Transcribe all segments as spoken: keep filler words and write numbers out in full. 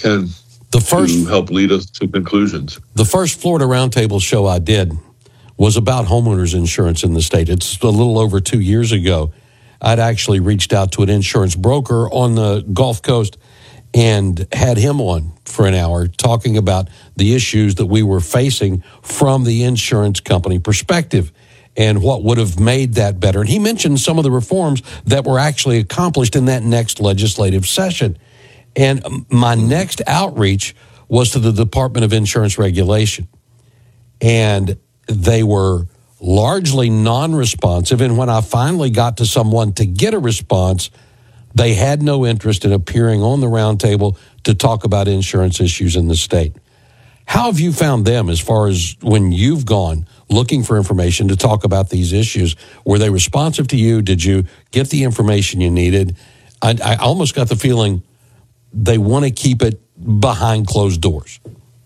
can the first, to help lead us to conclusions. The first Florida Roundtable show I did was about homeowners insurance in the state. It's a little over two years ago. I'd actually reached out to an insurance broker on the Gulf Coast and had him on for an hour talking about the issues that we were facing from the insurance company perspective and what would have made that better. And he mentioned some of the reforms that were actually accomplished in that next legislative session. And my next outreach was to the Department of Insurance Regulation. And they were largely non-responsive. And when I finally got to someone to get a response, they had no interest in appearing on the roundtable to talk about insurance issues in the state. How have you found them as far as when you've gone looking for information to talk about these issues? Were they responsive to you? Did you get the information you needed? I, I almost got the feeling they want to keep it behind closed doors.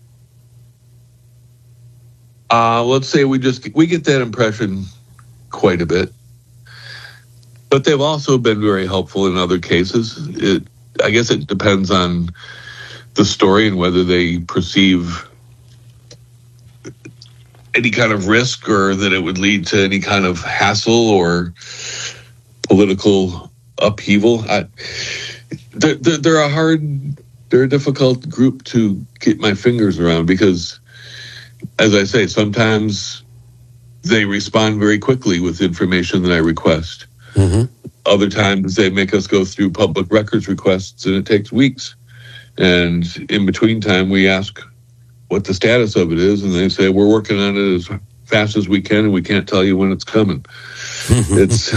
Uh, let's say we just we get that impression quite a bit. But they've also been very helpful in other cases. It, I guess it depends on the story and whether they perceive any kind of risk or that it would lead to any kind of hassle or political upheaval. I, they're, they're, they're a hard, they're a difficult group to get my fingers around because, as I say, sometimes they respond very quickly with information that I request. Mm-hmm. Other times they make us go through public records requests and it takes weeks. And in between time, we ask what the status of it is. And they say, we're working on it as fast as we can and we can't tell you when it's coming. It's.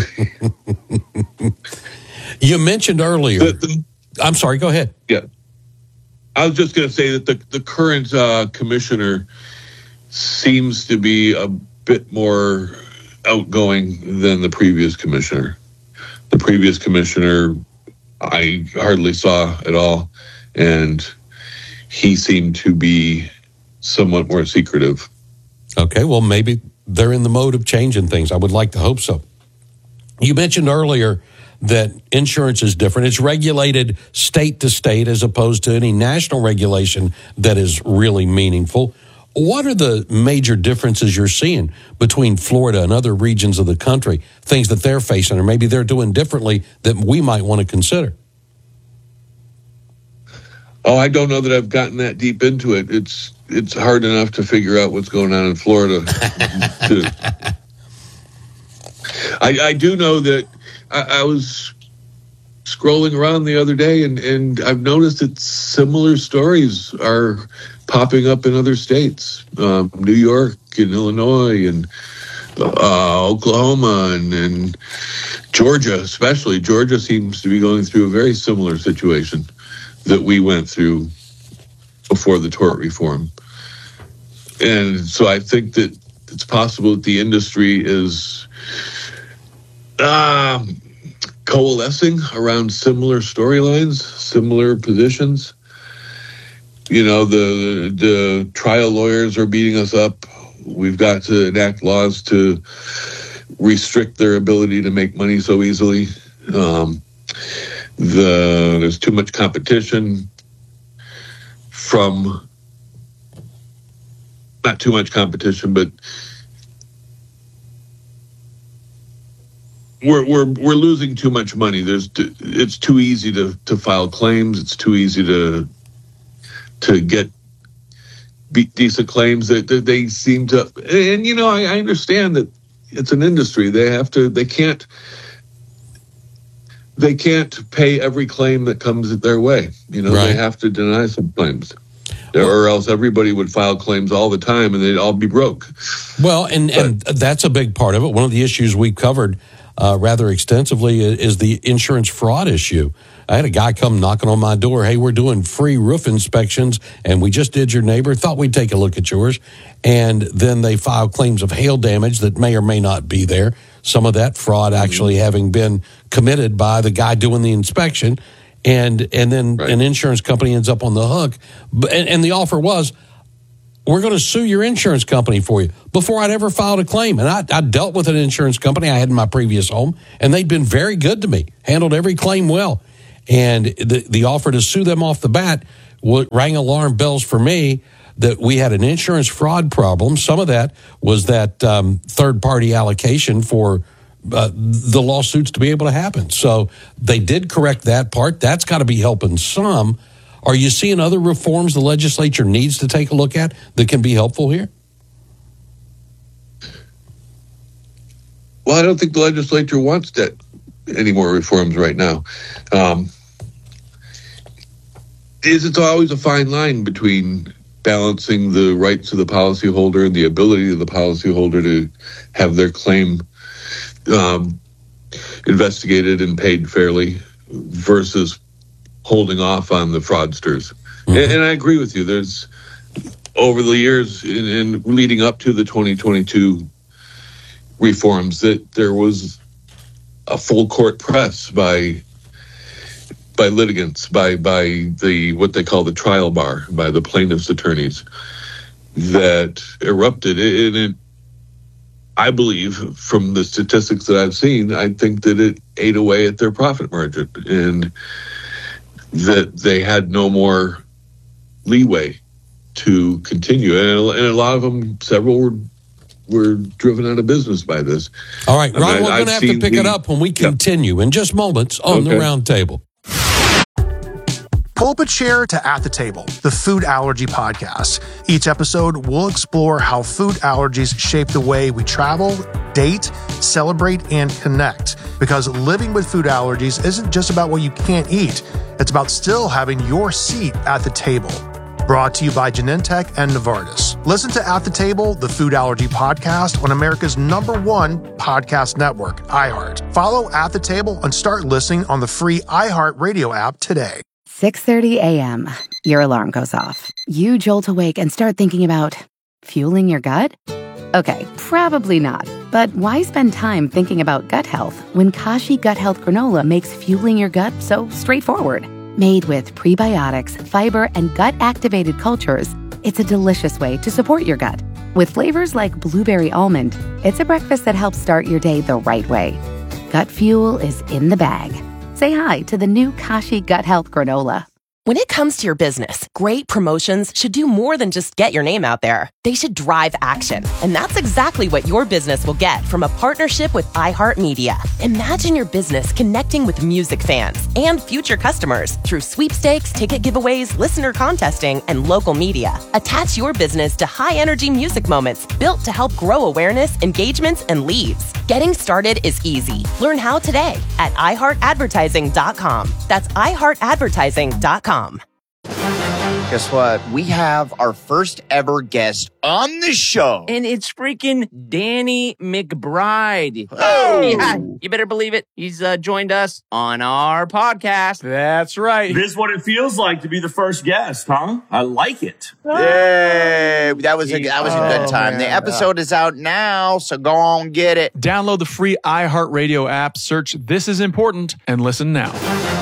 You mentioned earlier. The, the, I'm sorry, go ahead. Yeah. I was just going to say that the, the current uh, commissioner seems to be a bit more outgoing than the previous commissioner. The previous commissioner, I hardly saw at all, and he seemed to be somewhat more secretive. Okay, well, maybe they're in the mode of changing things. I would like to hope so. You mentioned earlier that insurance is different. It's regulated state to state as opposed to any national regulation that is really meaningful. What are the major differences you're seeing between Florida and other regions of the country, things that they're facing or maybe they're doing differently that we might want to consider? Oh, I don't know that I've gotten that deep into it. It's it's hard enough to figure out what's going on in Florida. I, I do know that I, I was scrolling around the other day, and, and I've noticed that similar stories are popping up in other states, um, New York and Illinois and uh, Oklahoma and, and Georgia, especially. Georgia seems to be going through a very similar situation that we went through before the tort reform. And so I think that it's possible that the industry is uh, coalescing around similar storylines, similar positions. You know, the the trial lawyers are beating us up. We've got to enact laws to restrict their ability to make money so easily. Um, the there's too much competition from, not too much competition, but we're we're we're losing too much money. There's it's too easy to to file claims. It's too easy to. to get decent claims that, that they seem to, and you know, I, I understand that it's an industry. They have to, they can't, they can't pay every claim that comes their way. You know, right. They have to deny some claims, well, or else everybody would file claims all the time and they'd all be broke. Well, and, but, and that's a big part of it. One of the issues we've covered uh, rather extensively is the insurance fraud issue. I had a guy come knocking on my door. Hey, we're doing free roof inspections, and we just did your neighbor. Thought we'd take a look at yours. And then they file claims of hail damage that may or may not be there. Some of that fraud actually mm-hmm. having been committed by the guy doing the inspection. And and then right. an insurance company ends up on the hook. And, and the offer was, we're going to sue your insurance company for you, before I'd ever filed a claim. And I, I dealt with an insurance company I had in my previous home, and they'd been very good to me, handled every claim well. And the, the offer to sue them off the bat what rang alarm bells for me, that we had an insurance fraud problem. Some of that was that um, third-party allocation for uh, the lawsuits to be able to happen. So they did correct that part. That's got to be helping some. Are you seeing other reforms the legislature needs to take a look at that can be helpful here? Well, I don't think the legislature wants that any more reforms right now. Um, is it's always a fine line between balancing the rights of the policyholder and the ability of the policyholder to have their claim um, investigated and paid fairly versus holding off on the fraudsters. Mm-hmm. And, and I agree with you. There's, over the years in, in leading up to the twenty twenty-two reforms, that there was a full court press by by litigants, by by the what they call the trial bar, by the plaintiffs' attorneys, that erupted. And it, I believe, from the statistics that I've seen, I think that it ate away at their profit margin, and that they had no more leeway to continue. And, and a lot of them, several were were driven out of business by this. All right, Ron, I mean, we're going to have to pick the, it up when we continue yeah. in just moments on okay. the round table. Pull up a chair to At the Table, the food allergy podcast. Each episode, we'll explore how food allergies shape the way we travel, date, celebrate, and connect. Because living with food allergies isn't just about what you can't eat. It's about still having your seat at the table. Brought to you by Genentech and Novartis. Listen to At the Table, the food allergy podcast on America's number one podcast network, iHeart. Follow At the Table and start listening on the free iHeart Radio app today. six thirty a.m. Your alarm goes off. You jolt awake and start thinking about fueling your gut? Okay, probably not. But why spend time thinking about gut health when Kashi Gut Health Granola makes fueling your gut so straightforward? Made with prebiotics, fiber, and gut-activated cultures, it's a delicious way to support your gut. With flavors like blueberry almond, it's a breakfast that helps start your day the right way. Gut fuel is in the bag. Say hi to the new Kashi Gut Health Granola. When it comes to your business, great promotions should do more than just get your name out there. They should drive action. And that's exactly what your business will get from a partnership with iHeartMedia. Imagine your business connecting with music fans and future customers through sweepstakes, ticket giveaways, listener contesting, and local media. Attach your business to high-energy music moments built to help grow awareness, engagements, and leads. Getting started is easy. Learn how today at i heart advertising dot com. That's i heart advertising dot com. Guess what? We have our first ever guest on the show. And it's freaking Danny McBride. Oh! Yeah, you better believe it. He's uh, joined us on our podcast. That's right. This is what it feels like to be the first guest, huh? I like it. Yay! That was a, that was a good time. Oh, the episode is out now, so go on, get it. Download the free iHeartRadio app, search This Is Important, and listen now.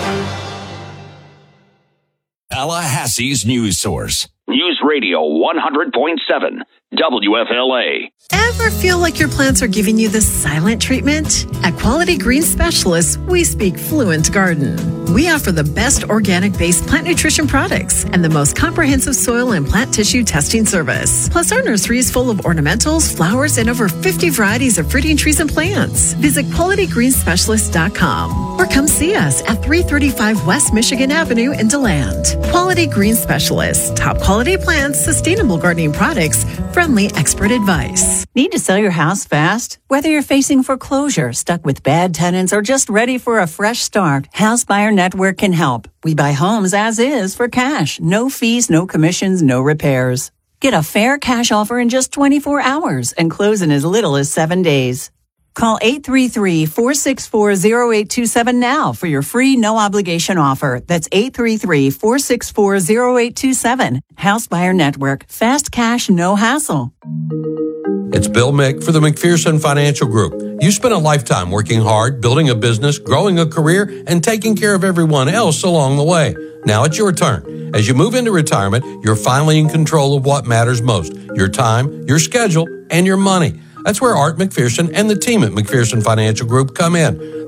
Tallahassee's news source. News Radio one hundred point seven, W F L A. Ever feel like your plants are giving you the silent treatment? At Quality Green Specialists, we speak fluent garden. We offer the best organic-based plant nutrition products and the most comprehensive soil and plant tissue testing service. Plus, our nursery is full of ornamentals, flowers, and over fifty varieties of fruiting trees and plants. Visit quality green specialist dot com or come see us at three thirty-five West Michigan Avenue in DeLand. Quality Green Specialists, top quality plants, sustainable gardening products, friendly expert advice. Need to sell your house fast? Whether you're facing foreclosure, stuck with bad tenants, or just ready for a fresh start, House Buyer Network can help. We buy homes as is for cash. No fees, no commissions, no repairs. Get a fair cash offer in just twenty-four hours and close in as little as seven days. Call eight three three, four six four, zero eight two seven now for your free no-obligation offer. That's eight three three, four six four, zero eight two seven. House Buyer Network. Fast cash, no hassle. It's Bill Mick for the McPherson Financial Group. You spent a lifetime working hard, building a business, growing a career, and taking care of everyone else along the way. Now it's your turn. As you move into retirement, you're finally in control of what matters most: your time, your schedule, and your money. That's where Art McPherson and the team at McPherson Financial Group come in.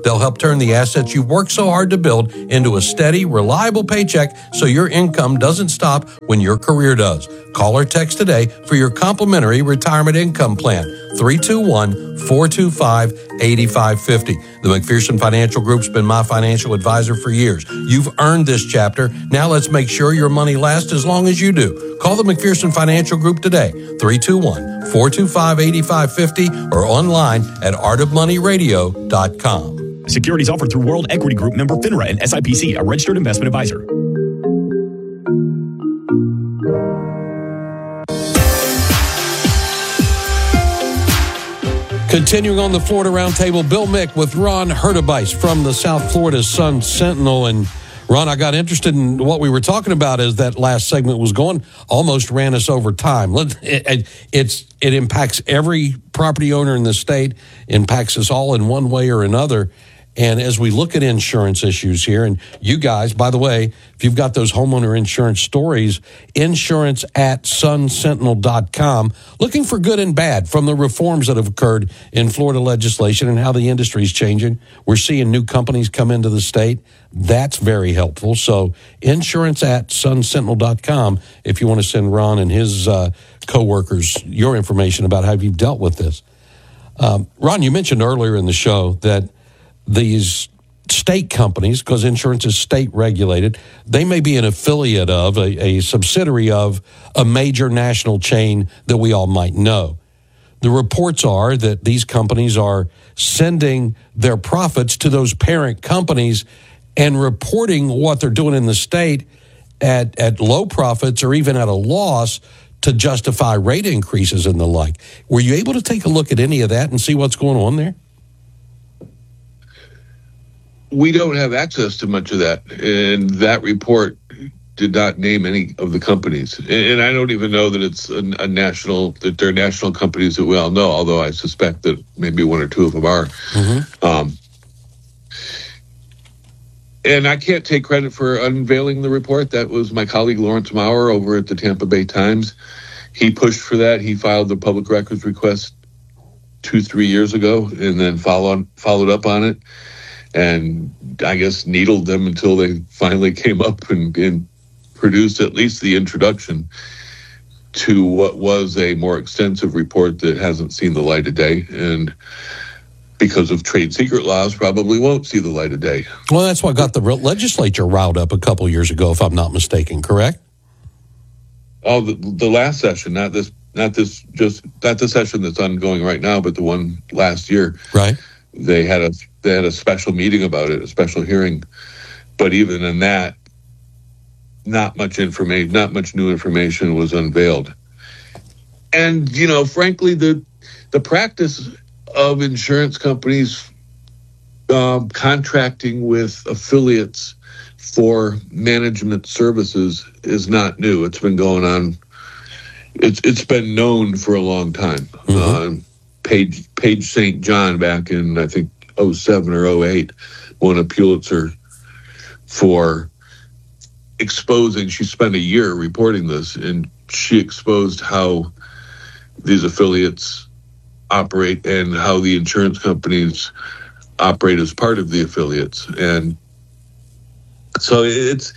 They'll help turn the assets you've worked so hard to build into a steady, reliable paycheck so your income doesn't stop when your career does. Call or text today for your complimentary retirement income plan, three two one, four two five, eight five five zero. The McPherson Financial Group's been my financial advisor for years. You've earned this chapter. Now let's make sure your money lasts as long as you do. Call the McPherson Financial Group today, three two one, four two five, eight five five zero, or online at art of money radio dot com. Securities offered through World Equity Group, member FINRA and S I P C, a registered investment advisor. Continuing on the Florida Roundtable, Bill Mick with Ron Hurtubise from the South Florida Sun Sentinel. And Ron, I got interested in what we were talking about as that last segment was going. Almost ran us over time. It, it, it's, it impacts every property owner in the state, impacts us all in one way or another. And as we look at insurance issues here, and you guys, by the way, if you've got those homeowner insurance stories, insurance at sun sentinel dot com, looking for good and bad from the reforms that have occurred in Florida legislation and how the industry is changing. We're seeing new companies come into the state. That's very helpful. So insurance at sun sentinel dot com if you want to send Ron and his uh, coworkers your information about how you've dealt with this. Um, Ron, you mentioned earlier in the show that these state companies, because insurance is state regulated, they may be an affiliate of, a, a subsidiary of a major national chain that we all might know. The reports are that these companies are sending their profits to those parent companies and reporting what they're doing in the state at, at low profits or even at a loss to justify rate increases and the like. Were you able to take a look at any of that and see what's going on there? We don't have access to much of that, and that report did not name any of the companies. And I don't even know that it's a, a national, that they're national companies that we all know, although I suspect that maybe one or two of them are. Mm-hmm. Um, and I can't take credit for unveiling the report. That was my colleague Lawrence Maurer over at the Tampa Bay Times. He pushed for that. He filed the public records request two, three years ago, and then followed followed up on it. And I guess needled them until they finally came up and, and produced at least the introduction to what was a more extensive report that hasn't seen the light of day. And because of trade secret laws, probably won't see the light of day. Well, that's what got the legislature riled up a couple years ago, if I'm not mistaken, correct? Oh, the, the last session, not this, not this, just not the session that's ongoing right now, but the one last year. Right. They had a they had a special meeting about it, a special hearing. But even in that, not much information, not much new information was unveiled. And, you know, frankly, the the practice of insurance companies um, contracting with affiliates for management services is not new. It's been going on. It's it's been known for a long time. Mm-hmm. Uh, Paige, Paige Saint John back in, I think, oh seven or oh eight, won a Pulitzer for exposing, she spent a year reporting this, and she exposed how these affiliates operate and how the insurance companies operate as part of the affiliates. And so it's,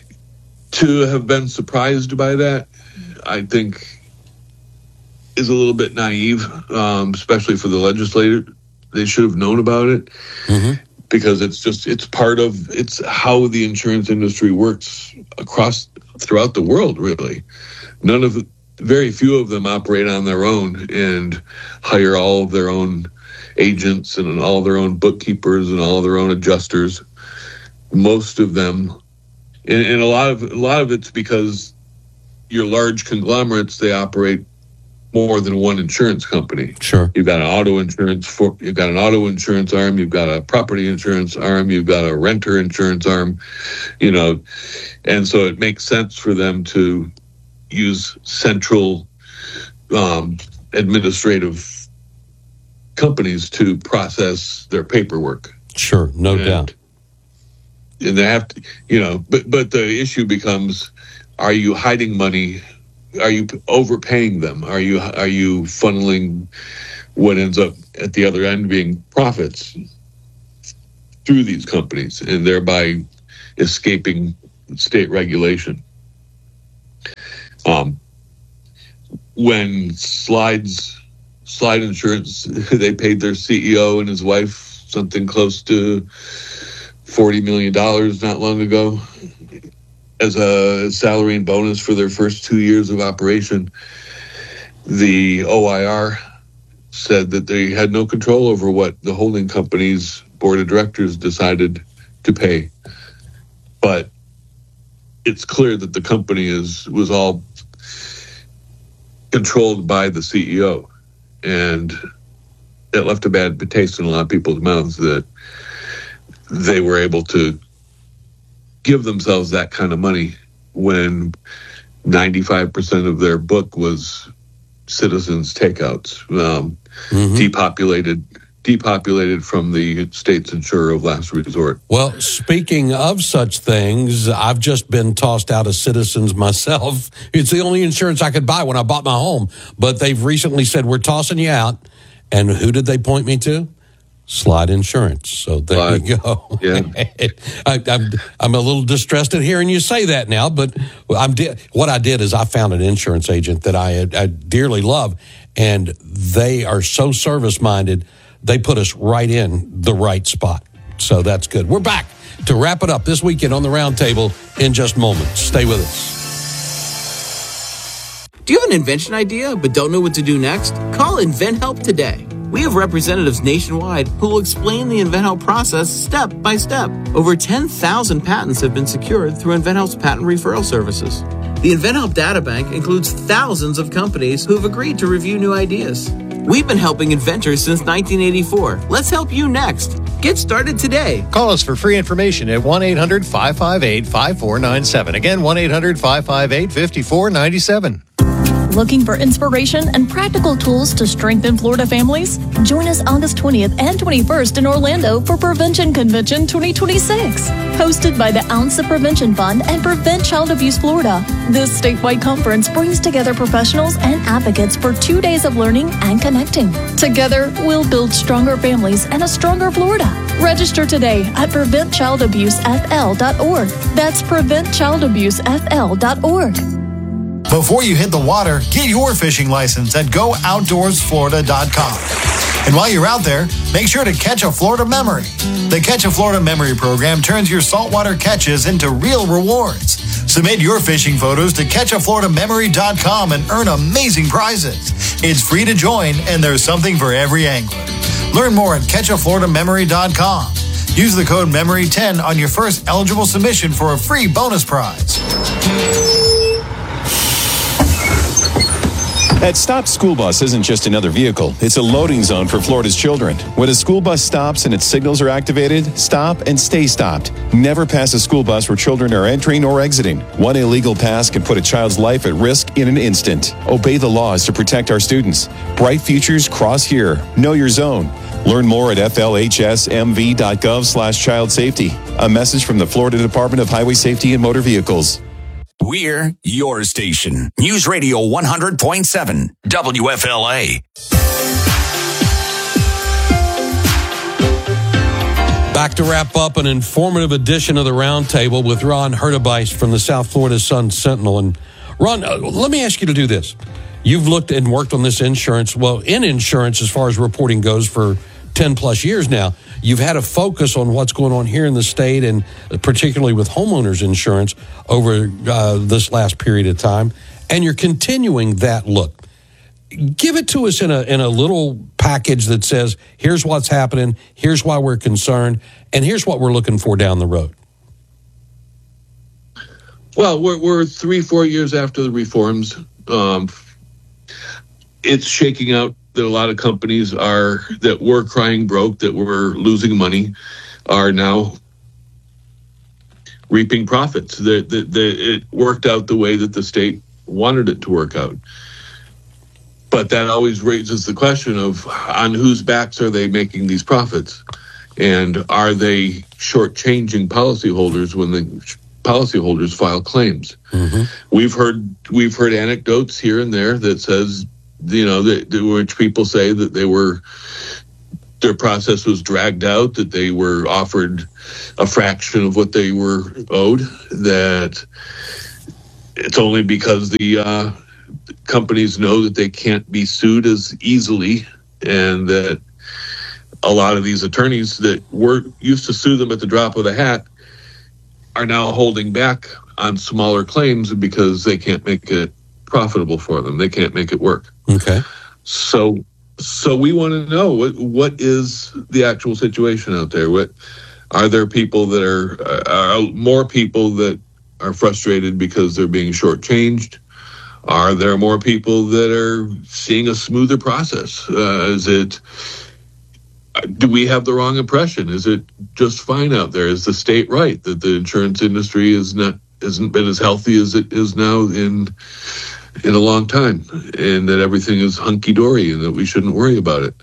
to have been surprised by that, I think, is a little bit naive, um, especially for the legislator. They should have known about it, mm-hmm. because it's just, it's part of, it's how the insurance industry works across, throughout the world, really. None of, very few of them operate on their own and hire all of their own agents and all their own bookkeepers and all their own adjusters. Most of them, and, and a lot of, a lot of it's because your large conglomerates, they operate more than one insurance company. Sure. You've got an auto insurance for, you've got an auto insurance arm, you've got a property insurance arm, you've got a renter insurance arm, you know, and so it makes sense for them to use central um, administrative companies to process their paperwork. Sure, no and, doubt. And they have to, you know, but but the issue becomes, are you hiding money? Are you overpaying them? Are you are you funneling what ends up at the other end being profits? through these companies and thereby escaping state regulation. Um, when Slides, Slide Insurance, they paid their C E O and his wife something close to forty million dollars not long ago as a salary and bonus for their first two years of operation. The O I R said that they had no control over what the holding company's board of directors decided to pay. But it's clear that the company is was all controlled by the C E O. And it left a bad taste in a lot of people's mouths that they were able to give themselves that kind of money when ninety-five percent of their book was Citizens takeouts, um, mm-hmm. depopulated depopulated from the state's insurer of last resort. Well, speaking of such things, I've just been tossed out of Citizens myself. It's the only insurance I could buy when I bought my home. But they've recently said, we're tossing you out. And who did they point me to? Slide Insurance. So there Slide. you go. Yeah. I, I'm, I'm a little distressed at hearing you say that now, but I'm di- what I did is I found an insurance agent that I, I dearly love, and they are so service-minded, they put us right in the right spot. So that's good. We're back to wrap it up this weekend on the Roundtable in just moments. Stay with us. Do you have an invention idea but don't know what to do next? Call InventHelp today. We have representatives nationwide who will explain the InventHelp process step by step. Over ten thousand patents have been secured through InventHelp's patent referral services. The InventHelp Databank includes thousands of companies who have agreed to review new ideas. We've been helping inventors since nineteen eighty-four. Let's help you next. Get started today. Call us for free information at one eight hundred five five eight five four nine seven. Again, one eight hundred five five eight five four nine seven. Looking for inspiration and practical tools to strengthen Florida families? Join us August twentieth and twenty-first in Orlando for Prevention Convention twenty twenty-six. Hosted by the Ounce of Prevention Fund and Prevent Child Abuse Florida. This statewide conference brings together professionals and advocates for two days of learning and connecting. Together, we'll build stronger families and a stronger Florida. Register today at prevent child abuse f l dot org. That's prevent child abuse f l dot org. Before you hit the water, get your fishing license at go outdoors florida dot com. And while you're out there, make sure to catch a Florida memory. The Catch a Florida Memory program turns your saltwater catches into real rewards. Submit your fishing photos to catch a florida memory dot com and earn amazing prizes. It's free to join, and there's something for every angler. Learn more at catch a florida memory dot com. Use the code memory ten on your first eligible submission for a free bonus prize. At Stop School Bus isn't just another vehicle. It's a loading zone for Florida's children. When a school bus stops and its signals are activated, stop and stay stopped. Never pass a school bus where children are entering or exiting. One illegal pass can put a child's life at risk in an instant. Obey the laws to protect our students. Bright futures cross here. Know your zone. Learn more at f l h s m v dot gov slash child safety. A message from the Florida Department of Highway Safety and Motor Vehicles. We're your station. News Radio one hundred point seven, W F L A. Back to wrap up an informative edition of the Roundtable with Ron Hurtubise from the South Florida Sun Sentinel. And Ron, uh, let me ask you to do this. You've looked and worked on this insurance, well, in insurance as far as reporting goes for ten plus years now. You've had a focus on what's going on here in the state and particularly with homeowners insurance over uh, this last period of time. And you're continuing that look. Give it to us in a in a little package that says, here's what's happening, here's why we're concerned, and here's what we're looking for down the road. Well, we're, we're three, four years after the reforms. Um, it's shaking out that a lot of companies are that were crying broke, that were losing money, are now reaping profits. That it worked out the way that the state wanted it to work out. But that always raises the question of on whose backs are they making these profits? And are they shortchanging policyholders when the policyholders file claims? Mm-hmm. We've heard we've heard anecdotes here and there that says, you know, that which people say that they were their process was dragged out, that they were offered a fraction of what they were owed, that it's only because the uh, companies know that they can't be sued as easily, and that a lot of these attorneys that were used to sue them at the drop of a hat are now holding back on smaller claims because they can't make it profitable for them. They can't make it work. Okay. So so we want to know what what is the actual situation out there? What are there people that are, are more people that are frustrated because they're being shortchanged? Are there more people that are seeing a smoother process? Uh, is it Do we have the wrong impression? Is it just fine out there? Is the state right that the insurance industry is not hasn't been as healthy as it is now in in a long time, and that everything is hunky dory and that we shouldn't worry about it?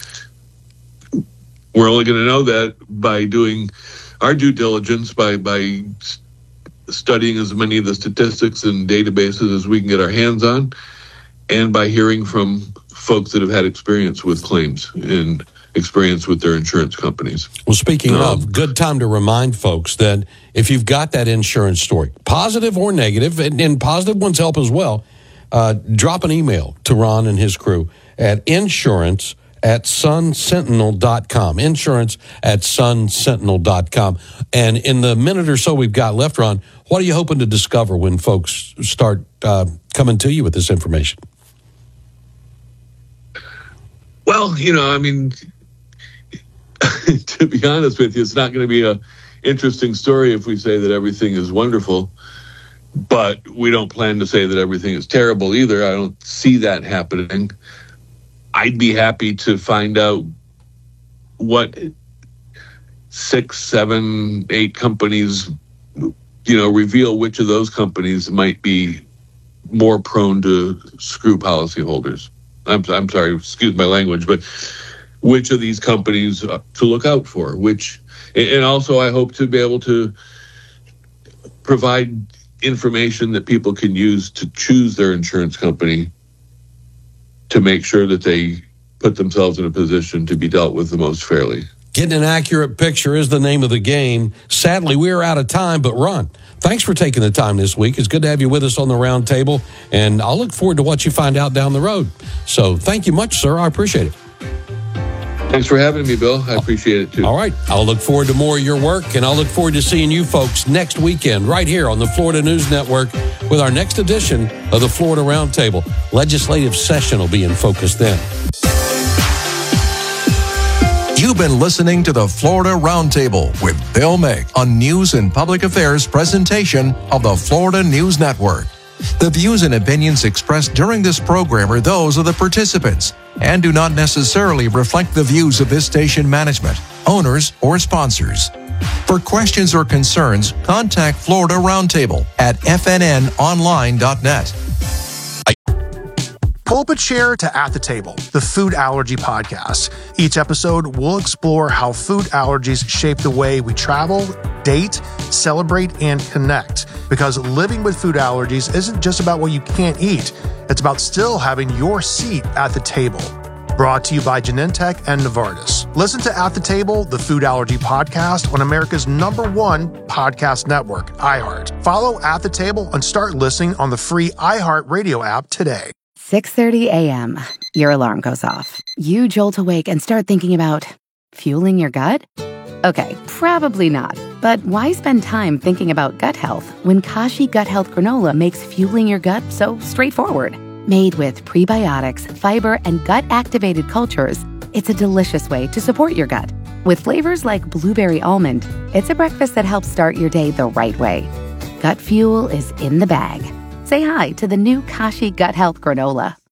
We're only going to know that by doing our due diligence, by by studying as many of the statistics and databases as we can get our hands on, and by hearing from folks that have had experience with claims and experience with their insurance companies. Well, speaking um, of, good time to remind folks that if you've got that insurance story, positive or negative, and, and positive ones help as well, uh, drop an email to Ron and his crew at insurance at sun sentinel dot com. Insurance at sun sentinel dot com. And in the minute or so we've got left, Ron, what are you hoping to discover when folks start uh, coming to you with this information? Well, you know, I mean, to be honest with you, it's not going to be a interesting story if we say that everything is wonderful, but we don't plan to say that everything is terrible either. I don't see that happening. I'd be happy to find out what six, seven, eight companies, you know, reveal which of those companies might be more prone to screw policyholders. I'm, I'm sorry, excuse my language, but which of these companies to look out for, which, and also I hope to be able to provide information that people can use to choose their insurance company to make sure that they put themselves in a position to be dealt with the most fairly. Getting an accurate picture is the name of the game. Sadly, we are out of time, but Ron, thanks for taking the time this week. It's good to have you with us on the round table, and I'll look forward to what you find out down the road. So thank you much, sir. I appreciate it. Thanks for having me, Bill. I appreciate it, too. All right. I'll look forward to more of your work, and I'll look forward to seeing you folks next weekend right here on the Florida News Network with our next edition of the Florida Roundtable. Legislative session will be in focus then. You've been listening to the Florida Roundtable with Bill Mick on News and Public Affairs presentation of the Florida News Network. The views and opinions expressed during this program are those of the participants and do not necessarily reflect the views of this station management, owners, or sponsors. For questions or concerns, contact Florida Roundtable at f n n online dot net. Pull up a chair to At the Table, the food allergy podcast. Each episode, we'll explore how food allergies shape the way we travel, date, celebrate, and connect. Because living with food allergies isn't just about what you can't eat. It's about still having your seat at the table. Brought to you by Genentech and Novartis. Listen to At the Table, the food allergy podcast on America's number one podcast network, iHeart. Follow At the Table and start listening on the free iHeart Radio app today. six thirty a.m. Your alarm goes off. You jolt awake and start thinking about fueling your gut? Okay, probably not. But why spend time thinking about gut health when Kashi Gut Health Granola makes fueling your gut so straightforward? Made with prebiotics, fiber, and gut-activated cultures, it's a delicious way to support your gut. With flavors like blueberry almond, it's a breakfast that helps start your day the right way. Gut fuel is in the bag. Say hi to the new Kashi Gut Health Granola.